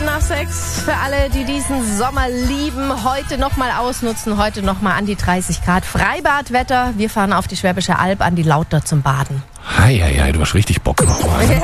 5:08. Für alle, die diesen Sommer lieben, heute nochmal ausnutzen, heute nochmal an die 30 Grad Freibadwetter. Wir fahren auf die Schwäbische Alb an die Lauter zum Baden. Hei, du hast richtig Bock.